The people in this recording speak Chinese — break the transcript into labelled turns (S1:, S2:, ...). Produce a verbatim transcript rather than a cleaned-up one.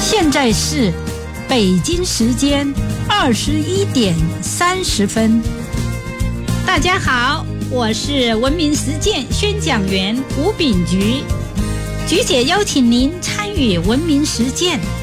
S1: 现在是北京时间二十一点三十分。大家好，我是文明实践宣讲员吴炳菊，菊姐邀请您参与文明实践，